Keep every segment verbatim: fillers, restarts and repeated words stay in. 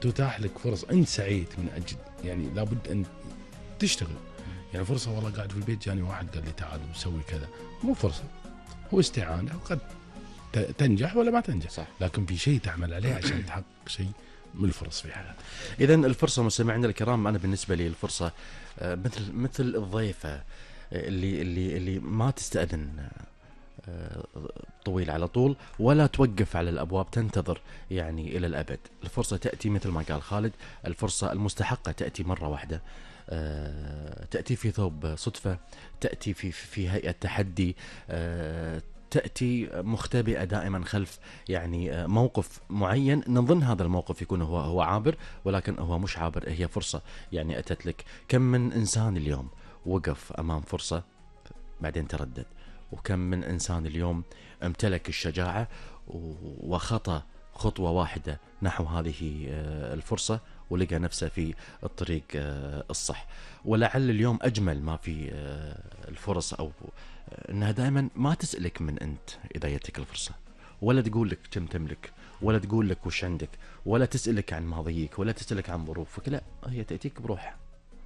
تتاح لك فرص، انت سعيت من اجل يعني لابد ان تشتغل. يعني فرصه والله قاعد في البيت جاني واحد قال لي تعال وسوي كذا، مو فرصه، هو استعانه، وقد تنجح ولا ما تنجح، صح. لكن في شيء تعمل عليه عشان تحقق شيء من الفرص في حياتك. اذا الفرصه مستمعينا الكرام، انا بالنسبه لي الفرصه مثل مثل الضيفه اللي اللي اللي ما تستأذن طويل على طول ولا توقف على الأبواب تنتظر يعني إلى الأبد. الفرصة تأتي مثل ما قال خالد، الفرصة المستحقة تأتي مرة واحدة، تأتي في ثوب صدفة، تأتي في في هيئة تحدي، تأتي مختبئة دائما خلف يعني موقف معين نظن هذا الموقف يكون هو هو عابر، ولكن هو مش عابر، هي فرصة يعني أتت لك. كم من إنسان اليوم وقف أمام فرصة بعدين تردد، وكم من إنسان اليوم امتلك الشجاعة وخطى خطوة واحدة نحو هذه الفرصة ولقى نفسه في الطريق الصح. ولعل اليوم أجمل ما في الفرص أو أنها دائما ما تسألك من أنت إذا يتك الفرصة، ولا تقول لك كم تملك، ولا تقول لك وش عندك، ولا تسألك عن ماضيك، ولا تسألك عن ظروفك، لا، هي تأتيك بروحها.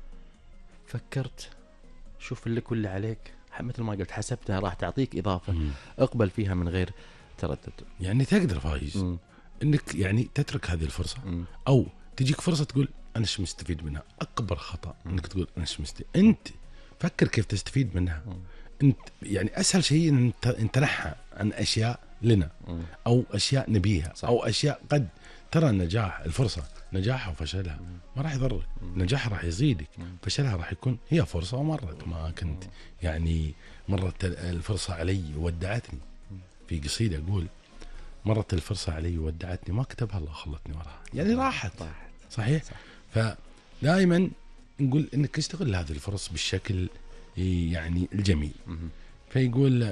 فكرت، شوف لك واللي عليك، مثل ما قلت حسبتها راح تعطيك إضافة، مم. اقبل فيها من غير تردد. يعني تقدر فايز مم. انك يعني تترك هذه الفرصة، مم. او تجيك فرصة تقول انا ايش مستفيد منها. اكبر خطأ مم. انك تقول انا ايش مستفيد، انت فكر كيف تستفيد منها. مم. انت يعني اسهل شيء ان انت نحى عن اشياء لنا، مم. او اشياء نبيها، صح. او اشياء قد ترى النجاح، الفرصة نجاحها وفشلها ما راح يضرك، نجاحها راح يزيدك، فشلها راح يكون هي فرصة ومرت ما كنت يعني. مرت الفرصة علي وودعتني، في قصيدة أقول مرت الفرصة علي وودعتني، ما كتبها الله خلتني وراها، يعني راحت، صحيح. فدائما نقول إنك استغل هذه الفرص بالشكل يعني الجميل. فيقول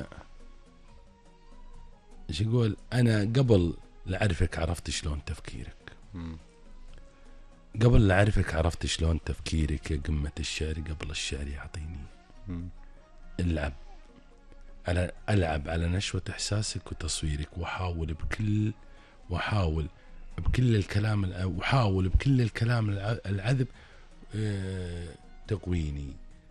إيش يقول، أنا قبل لأعرفك عرفت شلون تفكيرك، قبل لأعرفك عرفت شلون تفكيرك، يا قمة الشعر قبل الشعر يعطيني. العب على ألعب على نشوة إحساسك وتصويرك، وحاول بكل وحاول بكل الكلام وحاول بكل الكلام العذب تقويني،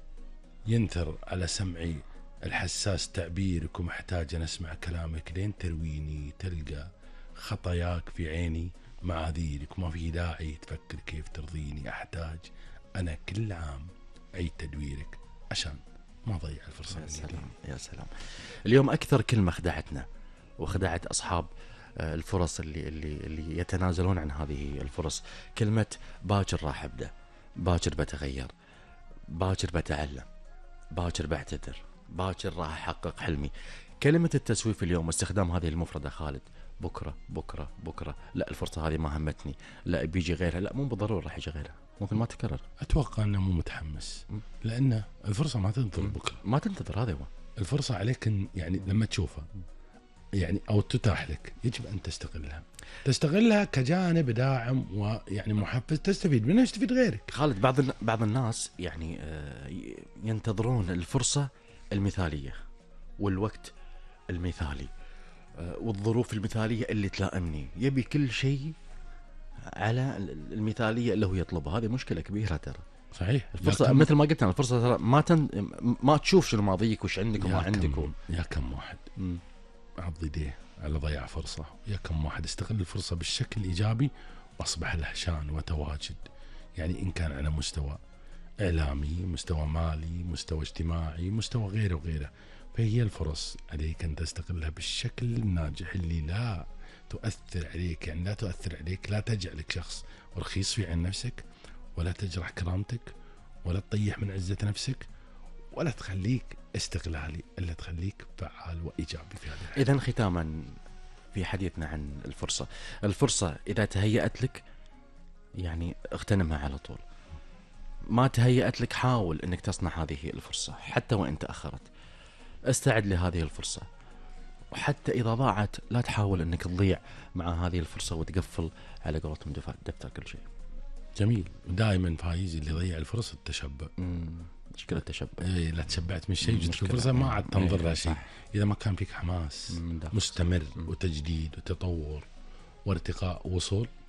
ينثر على سمعي الحساس تعبيرك، ومحتاج أن أسمع كلامك لين ترويني، تلقى خطاياك في عيني معاذيرك، وما في داعي تفكر كيف ترضيني، أحتاج أنا كل عام أعيد تدويرك عشان ما ضيع الفرصة. يا سلام يا سلام. اليوم أكثر كلمة خدعتنا وخدعت أصحاب الفرص اللي اللي اللي يتنازلون عن هذه الفرص، كلمة باكر راح أبدأ، باكر بتغير، باكر بتعلم، باكر بعتذر، باكر راح أحقق حلمي. كلمة التسويف اليوم استخدام هذه المفردة خالد، بكرة بكرة بكرة، لا الفرصة هذه ما همتني، لا بيجي غيرها، لا مو بالضرورة راح يجي غيرها، ممكن ما تكرر. أتوقع أنه مو متحمس، لأن الفرصة ما تنتظر بكرة، ما تنتظر، هذا هو الفرصة عليك يعني لما تشوفها يعني أو تتاح لك يجب أن تستغلها، تستغلها كجانب داعم ويعني محفز تستفيد منها، يستفيد غيرك. خالد، بعض بعض الناس يعني ينتظرون الفرصة المثالية والوقت المثالي والظروف المثالية اللي تلائمني، يبي كل شيء على المثالية اللي هو يطلبها. هذه مشكلة كبيرة ترى، صحيح. الفرصة مثل ما قلت أنا، الفرصة ترى ما تن... ما تشوف شنو ماضيك وش عندك وما عندك و... يا كم واحد عض يديه على ضياع فرصة، يا كم واحد استغل الفرصة بالشكل الإيجابي وأصبح له شان وتواجد، يعني إن كان على مستوى إعلامي، مستوى مالي، مستوى اجتماعي، مستوى غيره وغيره. فهي الفرص عليك أن تستغلها بالشكل الناجح اللي لا تؤثر عليك، يعني لا تؤثر عليك، لا تجعلك شخص رخيص في عين نفسك، ولا تجرح كرامتك، ولا تطيح من عزة نفسك، ولا تخليك استغلالي، إلا تخليك فعال وإيجابي في هذه. إذن ختاما في حديثنا عن الفرصة، الفرصة إذا تهيأت لك يعني اغتنمها على طول، ما تهيأت لك حاول أنك تصنع هذه الفرصة حتى وإن تأخرت، استعد لهذه الفرصة، وحتى إذا ضاعت لا تحاول أنك تضيع مع هذه الفرصة وتقفل على قولتهم دفتر كل شيء. جميل. ودائما فايز اللي ضيع الفرصة التشبع. مشكلة التشبع، إيه، لا تشبعت من شيء جتك الفرصة ما عاد تنظر لها شيء. إذا ما كان فيك حماس مستمر وتجديد وتطور وارتقاء ووصول،